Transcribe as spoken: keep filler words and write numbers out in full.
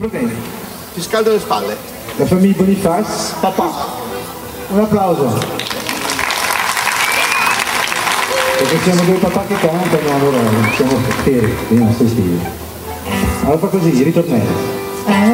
Problemi. Ti scaldo le spalle. La famiglia Boniface. Papà. Un applauso. Perché siamo due papà che cantano, allora siamo fieri dei nostri figli. Allora fa così, ritornello.